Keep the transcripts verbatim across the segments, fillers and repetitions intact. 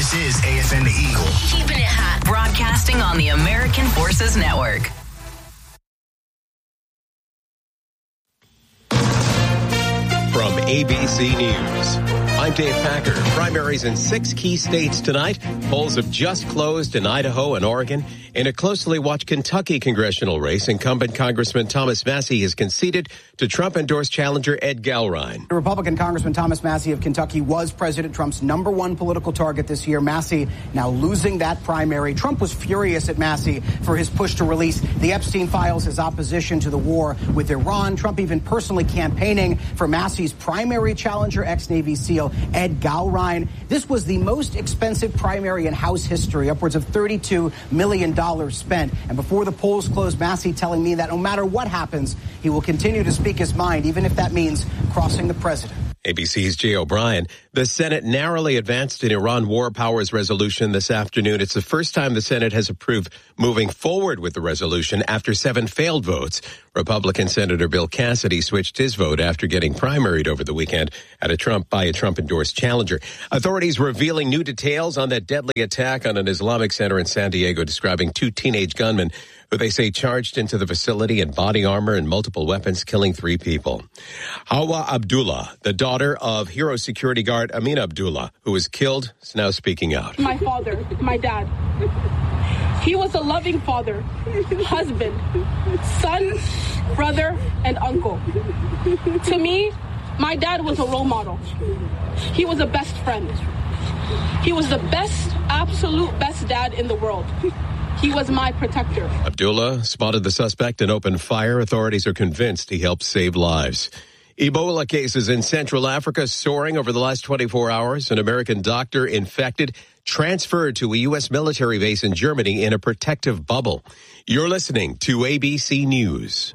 This is A F N The Eagle. Keeping it hot. Broadcasting on the American Forces Network. From A B C News, I'm Dave Packer. Primaries in six key states tonight. Polls have just closed in Idaho and Oregon. In a closely watched Kentucky congressional race, incumbent Congressman Thomas Massie has conceded to Trump-endorsed challenger Ed Gallrein. The Republican Congressman Thomas Massie of Kentucky was President Trump's number one political target this year. Massie now losing that primary. Trump was furious at Massie for his push to release the Epstein files, his opposition to the war with Iran. Trump even personally campaigning for Massie's primary challenger, ex-Navy SEAL Ed Gallrein. This was the most expensive primary in House history, upwards of thirty-two million dollars spent. And before the polls closed, Massie telling me that no matter what happens, he will continue to speak his mind, even if that means crossing the president. A B C's Jay O'Brien. The Senate narrowly advanced an Iran war powers resolution this afternoon. It's the first time the Senate has approved moving forward with the resolution after seven failed votes. Republican Senator Bill Cassidy switched his vote after getting primaried over the weekend at a Trump by a Trump-endorsed challenger. Authorities revealing new details on that deadly attack on an Islamic center in San Diego, describing two teenage gunmen who they say charged into the facility in body armor and multiple weapons, killing three people. Hawa Abdullah, the daughter of hero security guard Amin Abdullah, who was killed, is now speaking out. My father, my dad, he was a loving father, husband, son, brother, and uncle. To me, my dad was a role model. He was a best friend. He was the best, absolute best dad in the world. He was my protector. Abdullah spotted the suspect and opened fire. Authorities are convinced he helped save lives. Ebola cases in Central Africa soaring over the last twenty-four hours. An American doctor infected, transferred to a U S military base in Germany in a protective bubble. You're listening to A B C News.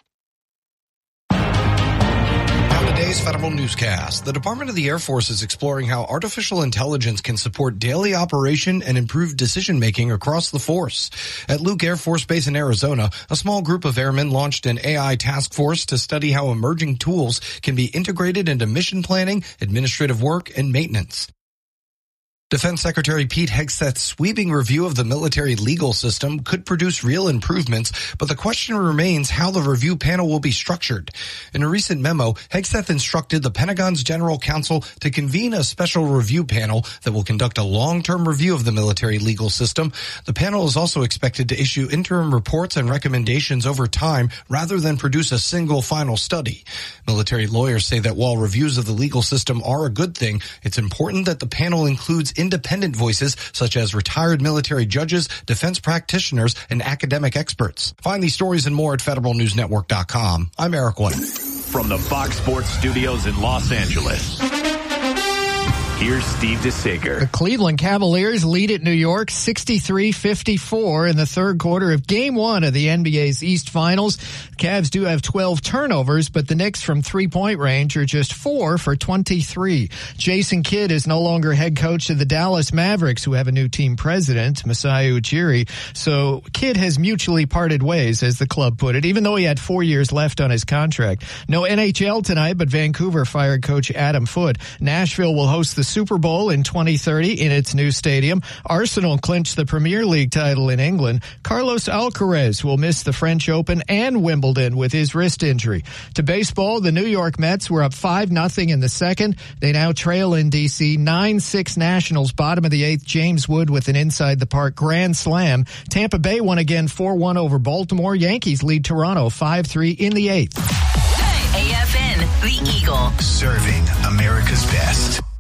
Today's Federal Newscast. The Department of the Air Force is exploring how artificial intelligence can support daily operation and improve decision-making across the force. At Luke Air Force Base in Arizona, a small group of airmen launched an A I task force to study how emerging tools can be integrated into mission planning, administrative work, and maintenance. Defense Secretary Pete Hegseth's sweeping review of the military legal system could produce real improvements, but the question remains how the review panel will be structured. In a recent memo, Hegseth instructed the Pentagon's General Counsel to convene a special review panel that will conduct a long-term review of the military legal system. The panel is also expected to issue interim reports and recommendations over time rather than produce a single final study. Military lawyers say that while reviews of the legal system are a good thing, it's important that the panel includes independent voices such as retired military judges, defense practitioners, and academic experts. Find these stories and more at federal news network dot com. I'm Eric White. From the Fox Sports Studios in Los Angeles, here's Steve DeSager. The Cleveland Cavaliers lead at New York sixty-three fifty-four in the third quarter of Game one of the N B A's East Finals. Cavs do have twelve turnovers, but the Knicks from three-point range are just four for twenty-three. Jason Kidd is no longer head coach of the Dallas Mavericks, who have a new team president, Masai Ujiri. So Kidd has mutually parted ways, as the club put it, even though he had four years left on his contract. No N H L tonight, but Vancouver fired coach Adam Foote. Nashville will host the Super Bowl in twenty thirty in its new stadium. Arsenal clinched the Premier League title in England. Carlos Alcaraz will miss the French Open and Wimbledon with his wrist injury. To baseball, the New York Mets were up five nothing in the second. They now trail in D C nine six Nationals, bottom of the eighth. James Wood with an inside-the-park grand slam. Tampa Bay won again four one over Baltimore. Yankees lead Toronto five three in the eighth. A F N, The Eagle. Serving America's best.